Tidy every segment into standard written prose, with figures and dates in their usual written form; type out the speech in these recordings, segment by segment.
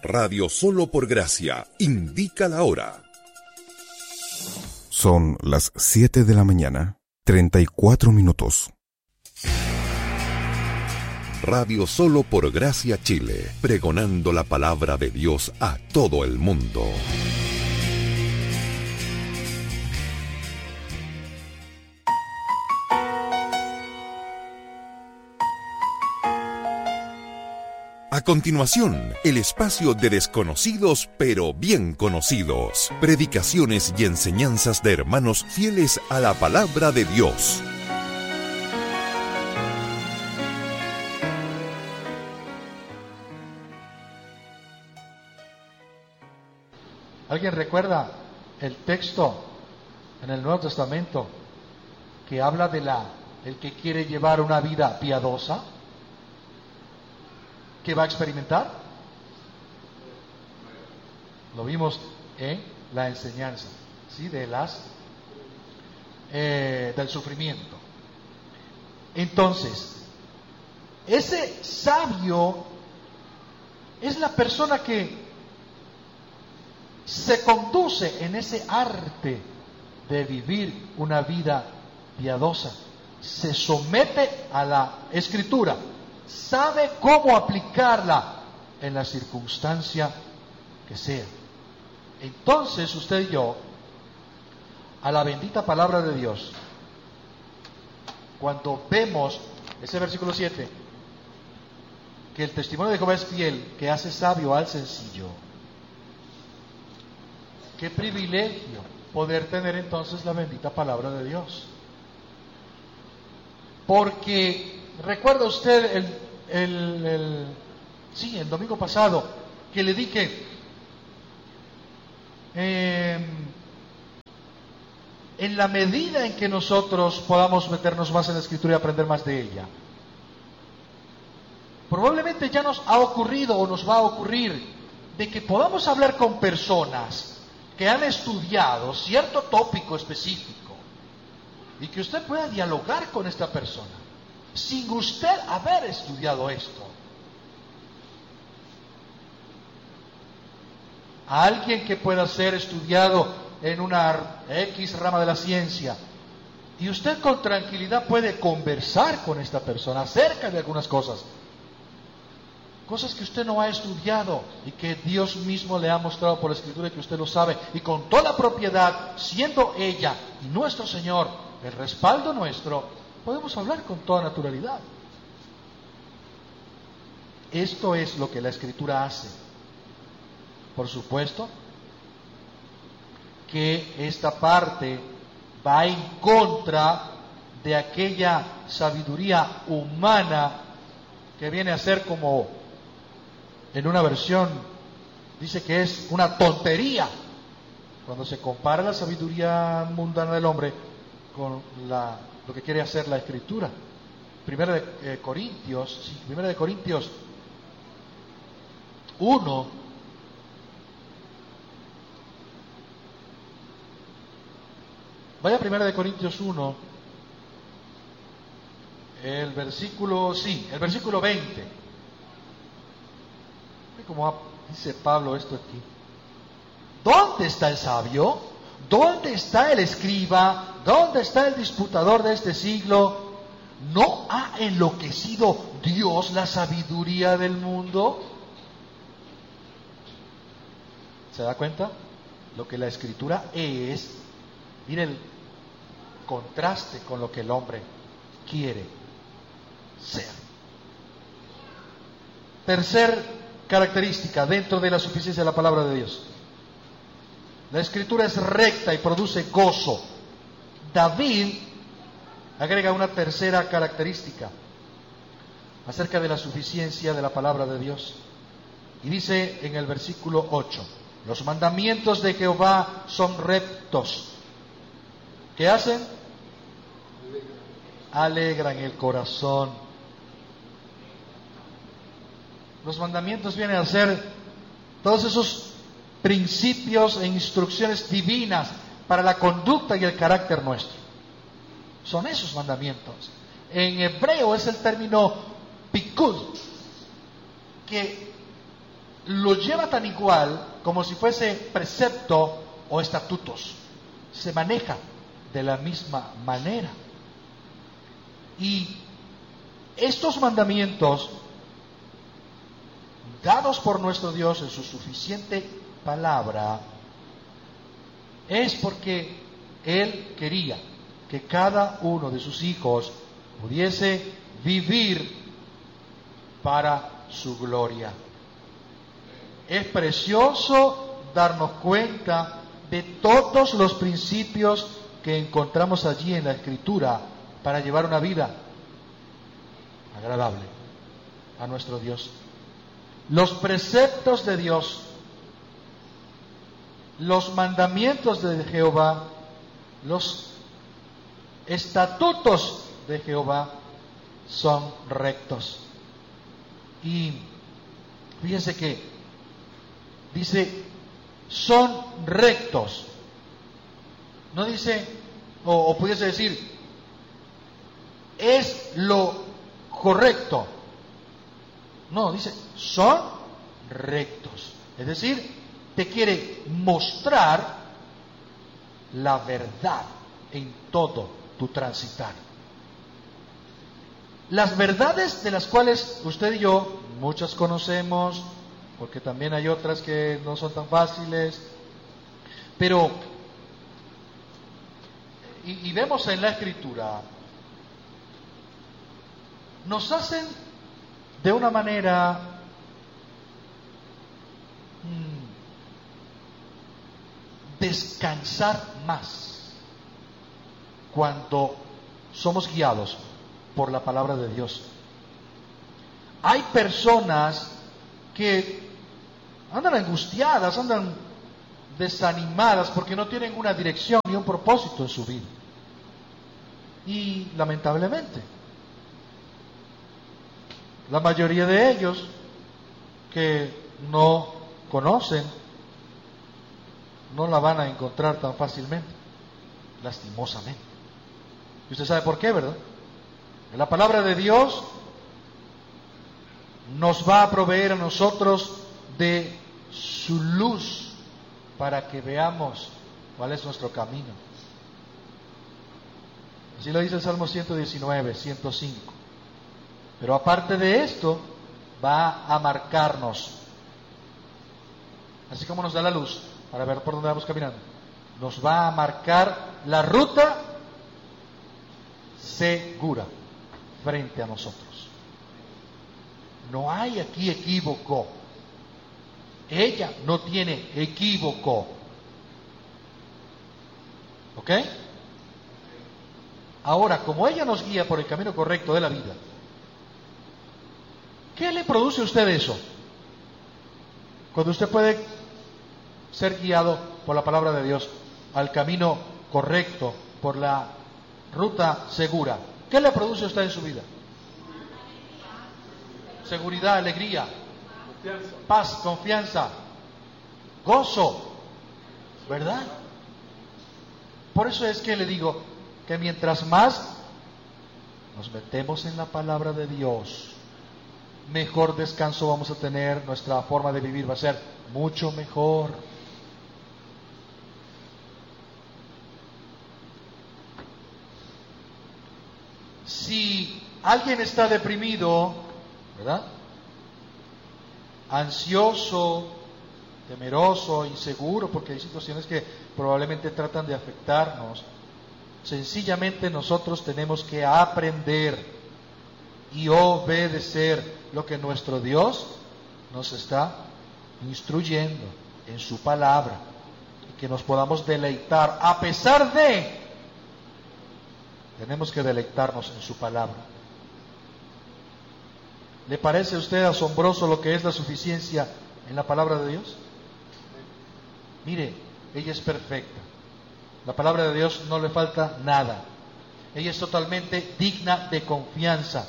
Radio Solo por Gracia indica la hora. Son las 7 de la mañana, 34 minutos. Radio Solo por Gracia Chile, pregonando la palabra de Dios a todo el mundo. A continuación, el espacio de desconocidos pero bien conocidos. Predicaciones y enseñanzas de hermanos fieles a la palabra de Dios. ¿Alguien recuerda el texto en el Nuevo Testamento que habla de el que quiere llevar una vida piadosa? ¿Qué va a experimentar? Lo vimos en la enseñanza, ¿sí? Del sufrimiento. Entonces, ese sabio es la persona que se conduce en ese arte de vivir una vida piadosa, se somete a la Escritura, sabe cómo aplicarla en la circunstancia que sea. Entonces usted y yo, a la bendita palabra de Dios, cuando vemos ese versículo 7, que el testimonio de Jehová es fiel, que hace sabio al sencillo, qué privilegio poder tener entonces la bendita palabra de Dios. Porque recuerda usted el domingo pasado que le dije en la medida en que nosotros podamos meternos más en la Escritura y aprender más de ella, probablemente ya nos ha ocurrido o nos va a ocurrir de que podamos hablar con personas que han estudiado cierto tópico específico y que usted pueda dialogar con esta persona sin usted haber estudiado esto. A alguien que pueda ser estudiado en una X rama de la ciencia y usted con tranquilidad puede conversar con esta persona acerca de algunas cosas que usted no ha estudiado y que Dios mismo le ha mostrado por la Escritura y que usted lo sabe, y con toda propiedad, siendo ella y nuestro Señor el respaldo nuestro, podemos hablar con toda naturalidad. Esto es lo que la Escritura hace. Por supuesto que esta parte va en contra de aquella sabiduría humana que viene a ser como, en una versión dice que es una tontería cuando se compara la sabiduría mundana del hombre con lo que quiere hacer la Escritura. Primera de Corintios 1. Vaya a Primera de Corintios 1, el versículo 20. Como dice Pablo esto aquí. ¿Dónde está el sabio? ¿Dónde está el escriba? ¿Dónde está el disputador de este siglo? ¿No ha enloquecido Dios la sabiduría del mundo? ¿Se da cuenta? Lo que la Escritura es, mire el contraste con lo que el hombre quiere ser. Tercer característica dentro de la suficiencia de la palabra de Dios: la Escritura es recta y produce gozo. David agrega una tercera característica acerca de la suficiencia de la palabra de Dios y dice en el versículo 8: los mandamientos de Jehová son rectos. ¿Qué hacen? Alegran el corazón. Los mandamientos vienen a ser todos esos principios e instrucciones divinas para la conducta y el carácter nuestro. Son esos mandamientos. En hebreo es el término pikud, que lo lleva tan igual como si fuese precepto o estatutos. Se maneja de la misma manera. Y estos mandamientos dados por nuestro Dios en su suficiente palabra es porque Él quería que cada uno de sus hijos pudiese vivir para su gloria. Es precioso darnos cuenta de todos los principios que encontramos allí en la Escritura para llevar una vida agradable a nuestro Dios. Los preceptos de Dios, los mandamientos de Jehová, los estatutos de Jehová son rectos. Y fíjense que dice, son rectos. No dice, o pudiese decir, es lo correcto. No, dice, son rectos. Es decir, te quiere mostrar la verdad en todo tu transitar. Las verdades de las cuales usted y yo, muchas conocemos, porque también hay otras que no son tan fáciles, pero, y vemos en la Escritura, nos hacen de una manera descansar más cuando somos guiados por la palabra de Dios. Hay personas que andan angustiadas, andan desanimadas porque no tienen una dirección ni un propósito en su vida. Y lamentablemente, la mayoría de ellos que no conocen, no la van a encontrar tan fácilmente, lastimosamente. Y usted sabe por qué, ¿verdad? La palabra de Dios nos va a proveer a nosotros de su luz para que veamos cuál es nuestro camino. Así lo dice el Salmo 119, 105. Pero aparte de esto, va a marcarnos, así como nos da la luz para ver por dónde vamos caminando, nos va a marcar la ruta segura frente a nosotros. No hay aquí equívoco. Ella no tiene equívoco. ¿Ok? Ahora, como ella nos guía por el camino correcto de la vida, ¿qué le produce a usted eso? Cuando usted puede ser guiado por la palabra de Dios al camino correcto, por la ruta segura, ¿qué le produce a usted en su vida? Seguridad, alegría, paz, confianza, gozo, ¿verdad? Por eso es que le digo que mientras más nos metemos en la palabra de Dios, mejor descanso vamos a tener, nuestra forma de vivir va a ser mucho mejor. Si alguien está deprimido, ¿verdad? Ansioso, temeroso, inseguro, porque hay situaciones que probablemente tratan de afectarnos, sencillamente nosotros tenemos que aprender y obedecer lo que nuestro Dios nos está instruyendo en su palabra, y que nos podamos deleitar a pesar de. Tenemos que deleitarnos en su palabra. ¿Le parece a usted asombroso lo que es la suficiencia en la palabra de Dios? Mire, ella es perfecta. La palabra de Dios no le falta nada. Ella es totalmente digna de confianza.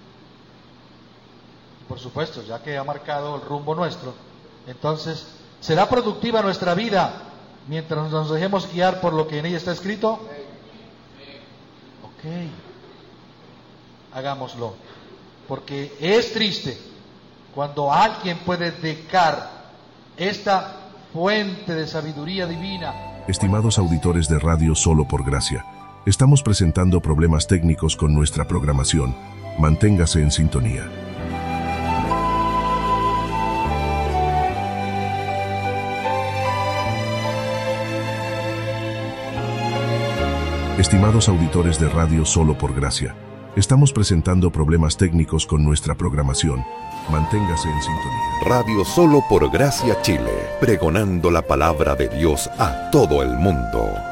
Y por supuesto, ya que ha marcado el rumbo nuestro, entonces, ¿será productiva nuestra vida mientras nos dejemos guiar por lo que en ella está escrito? Ok, hagámoslo. Porque es triste cuando alguien puede dejar esta fuente de sabiduría divina. Estimados auditores de Radio Solo por Gracia, estamos presentando problemas técnicos con nuestra programación. Manténgase en sintonía. Estimados auditores de Radio Solo por Gracia, estamos presentando problemas técnicos con nuestra programación. Manténgase en sintonía. Radio Solo por Gracia Chile, pregonando la palabra de Dios a todo el mundo.